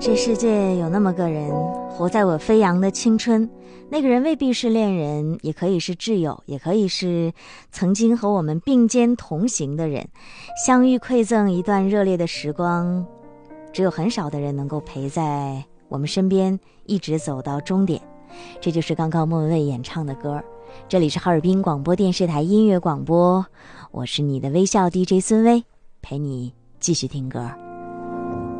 这世界有那么个人，活在我飞扬的青春。那个人未必是恋人，也可以是挚友，也可以是曾经和我们并肩同行的人。相遇馈赠一段热烈的时光，只有很少的人能够陪在我们身边，一直走到终点。这就是刚刚莫文蔚演唱的歌。这里是哈尔滨广播电视台音乐广播，我是你的微笑 DJ 孙薇，陪你继续听歌。